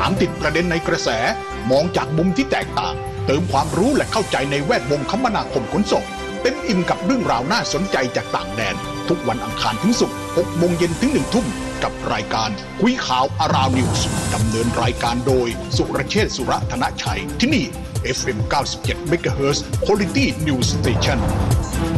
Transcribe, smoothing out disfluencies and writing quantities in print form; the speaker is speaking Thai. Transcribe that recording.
ตามติดประเด็นในกระแสมองจากมุมที่แตกต่างเติมความรู้และเข้าใจในแวดวงคมนาคมขนส่งเต็มอิ่มกับเรื่องราวน่าสนใจจากต่างแดนทุกวันอังคารถึงศุกร์ 6 โมงเย็นถึง 1 ทุ่มกับรายการคุยข่าวอาราวนิวส์ดำเนินรายการโดยสุรเชษฐ์สุรธนชัยที่นี่ FM 97 MHz Quality News Station